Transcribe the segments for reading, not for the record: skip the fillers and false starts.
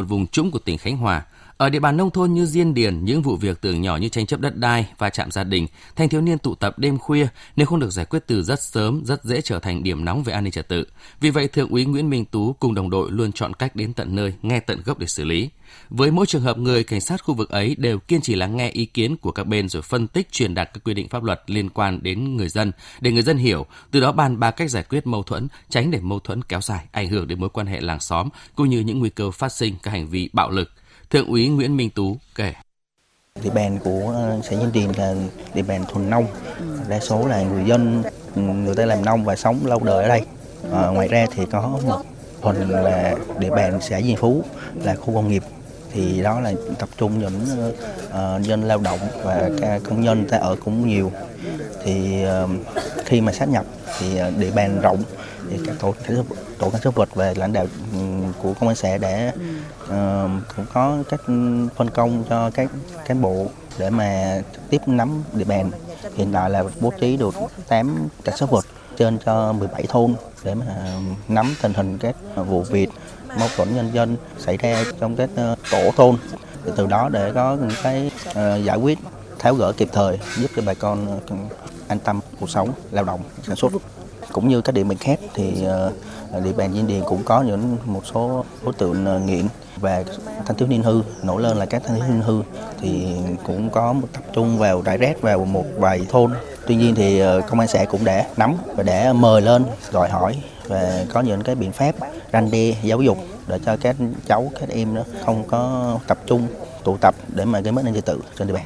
vùng trũng của tỉnh Khánh Hòa. Ở địa bàn nông thôn như Diên Điền, những vụ việc tưởng nhỏ như tranh chấp đất đai, va chạm gia đình, thanh thiếu niên tụ tập đêm khuya nếu không được giải quyết từ rất sớm rất dễ trở thành điểm nóng về an ninh trật tự. Vì vậy, Thượng úy Nguyễn Minh Tú cùng đồng đội luôn chọn cách đến tận nơi, nghe tận gốc để xử lý. Với mỗi trường hợp, người cảnh sát khu vực ấy đều kiên trì lắng nghe ý kiến của các bên rồi phân tích truyền đạt các quy định pháp luật liên quan đến người dân để người dân hiểu, từ đó bàn bạc cách giải quyết mâu thuẫn, tránh để mâu thuẫn kéo dài, ảnh hưởng đến mối quan hệ làng xóm cũng như những nguy cơ phát sinh các hành vi bạo lực. Thượng úy Nguyễn Minh Tú kể: Địa bàn của xã Diên Điền là địa bàn thuần nông, đa số là người dân người ta làm nông và sống lâu đời ở đây. Ngoài ra thì có một phần là địa bàn xã Diên Phú là khu công nghiệp, thì đó là tập trung những dân lao động và công nhân ta ở cũng nhiều. Thì khi mà sát nhập thì địa bàn rộng thì các tổ cảnh sát vật và lãnh đạo của công an xã đã cũng có cách phân công cho các cán bộ để mà trực tiếp nắm địa bàn. Hiện tại là bố trí được 8 cảnh sát vật trên cho 17 thôn để mà nắm tình hình các vụ việc mâu thuẫn nhân dân xảy ra trong các tổ thôn, từ đó để có những cái giải quyết tháo gỡ kịp thời, giúp cho bà con an tâm cuộc sống, lao động, sản xuất. Cũng như các địa bàn khác thì địa bàn Diên Điền cũng có một số đối tượng nghiện và thanh thiếu niên hư. Nổi lên là các thanh thiếu niên hư thì cũng có một tập trung vào rải rác vào một vài thôn. Tuy nhiên thì công an xã cũng đã nắm và đã mời lên đòi hỏi và có những cái biện pháp răn đe giáo dục để cho các cháu, các em đó không có tập trung tụ tập để mà gây mất an ninh trật tự trên địa bàn.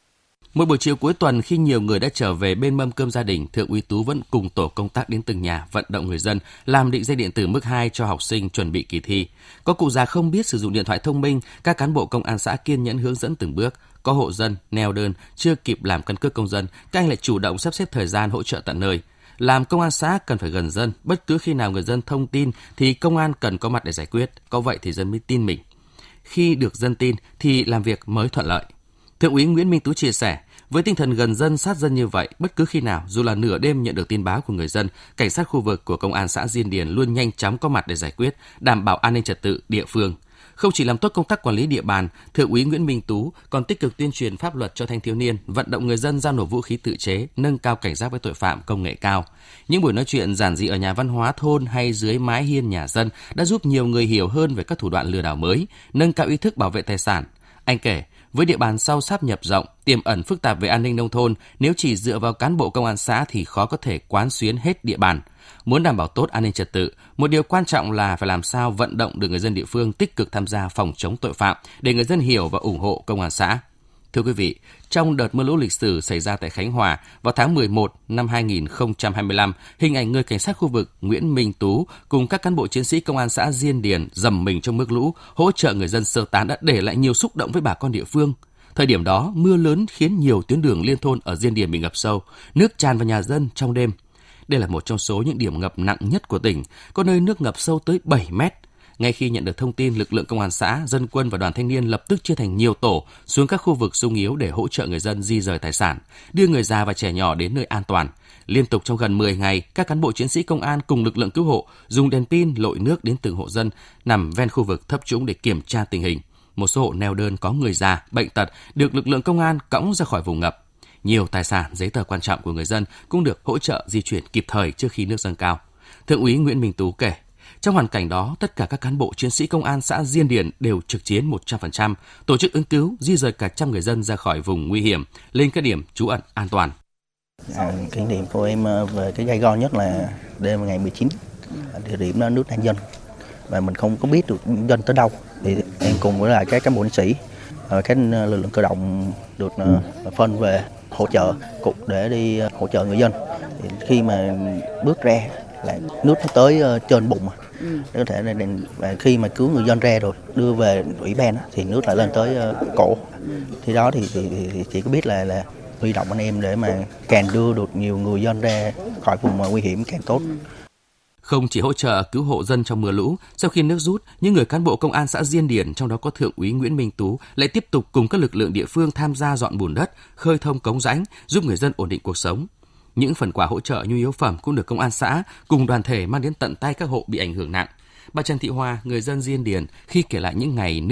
Mỗi buổi chiều cuối tuần, khi nhiều người đã trở về bên mâm cơm gia đình, Thượng úy Tú vẫn cùng tổ công tác đến từng nhà vận động người dân làm định danh điện tử mức 2 cho học sinh chuẩn bị kỳ thi. Có cụ già không biết sử dụng điện thoại thông minh, các cán bộ công an xã kiên nhẫn hướng dẫn từng bước. Có hộ dân neo đơn chưa kịp làm căn cước công dân, các anh lại chủ động sắp xếp thời gian hỗ trợ tận nơi. Làm công an xã cần phải gần dân, bất cứ khi nào người dân thông tin thì công an cần có mặt để giải quyết, có vậy thì dân mới tin mình. Khi được dân tin thì làm việc mới thuận lợi. Thượng úy Nguyễn Minh Tú chia sẻ, với tinh thần gần dân sát dân như vậy, bất cứ khi nào, dù là nửa đêm nhận được tin báo của người dân, cảnh sát khu vực của công an xã Diên Điền luôn nhanh chóng có mặt để giải quyết, đảm bảo an ninh trật tự địa phương. Không chỉ làm tốt công tác quản lý địa bàn, Thượng úy Nguyễn Minh Tú còn tích cực tuyên truyền pháp luật cho thanh thiếu niên, vận động người dân giao nộp vũ khí tự chế, nâng cao cảnh giác với tội phạm công nghệ cao. Những buổi nói chuyện giản dị ở nhà văn hóa thôn hay dưới mái hiên nhà dân đã giúp nhiều người hiểu hơn về các thủ đoạn lừa đảo mới, nâng cao ý thức bảo vệ tài sản. Anh kể, với địa bàn sau sáp nhập rộng, tiềm ẩn phức tạp về an ninh nông thôn, nếu chỉ dựa vào cán bộ công an xã thì khó có thể quán xuyến hết địa bàn. Muốn đảm bảo tốt an ninh trật tự, một điều quan trọng là phải làm sao vận động được người dân địa phương tích cực tham gia phòng chống tội phạm để người dân hiểu và ủng hộ công an xã. Thưa quý vị, trong đợt mưa lũ lịch sử xảy ra tại Khánh Hòa vào tháng 11 năm 2025, hình ảnh người cảnh sát khu vực Nguyễn Minh Tú cùng các cán bộ chiến sĩ công an xã Diên Điền dầm mình trong nước lũ, hỗ trợ người dân sơ tán đã để lại nhiều xúc động với bà con địa phương. Thời điểm đó, mưa lớn khiến nhiều tuyến đường liên thôn ở Diên Điền bị ngập sâu, nước tràn vào nhà dân trong đêm. Đây là một trong số những điểm ngập nặng nhất của tỉnh, có nơi nước ngập sâu tới 7 mét. Ngay khi nhận được thông tin, lực lượng công an xã, dân quân và đoàn thanh niên lập tức chia thành nhiều tổ xuống các khu vực xung yếu để hỗ trợ người dân di rời tài sản, đưa người già và trẻ nhỏ đến nơi an toàn. Liên tục trong gần 10 ngày, các cán bộ chiến sĩ công an cùng lực lượng cứu hộ dùng đèn pin lội nước đến từng hộ dân nằm ven khu vực thấp trũng để kiểm tra tình hình. Một số hộ neo đơn có người già, bệnh tật được lực lượng công an cõng ra khỏi vùng ngập. Nhiều tài sản, giấy tờ quan trọng của người dân cũng được hỗ trợ di chuyển kịp thời trước khi nước dâng cao. Thượng úy Nguyễn Minh Tú kể, trong hoàn cảnh đó, tất cả các cán bộ chiến sĩ công an xã Diên Điền đều trực chiến 100%, tổ chức ứng cứu, di rời cả trăm người dân ra khỏi vùng nguy hiểm, lên các điểm trú ẩn an toàn. Kỷ niệm của em về cái gay go nhất là đêm ngày 19, địa điểm đó nước đang dâng và mình không có biết được dân tới đâu, thì em cùng với lại các cán bộ chiến sĩ, các lực lượng cơ động được phân về hỗ trợ cục để đi hỗ trợ người dân. Thì khi mà bước ra là nước nó tới trên bụng, có thể là và khi mà cứu người dân ra rồi đưa về ủy ban thì nước lại lên tới cổ. Thì đó thì chỉ có biết là huy động anh em để mà càng đưa được nhiều người dân ra khỏi vùng nguy hiểm càng tốt. Không chỉ hỗ trợ cứu hộ dân trong mưa lũ, sau khi nước rút, những người cán bộ công an xã Diên Điền, trong đó có Thượng úy Nguyễn Minh Tú, lại tiếp tục cùng các lực lượng địa phương tham gia dọn bùn đất, khơi thông cống rãnh, giúp người dân ổn định cuộc sống. Những phần quà hỗ trợ nhu yếu phẩm cũng được công an xã cùng đoàn thể mang đến tận tay các hộ bị ảnh hưởng nặng. Bà Trần Thị Hoa, người dân Diên Điền, khi kể lại những ngày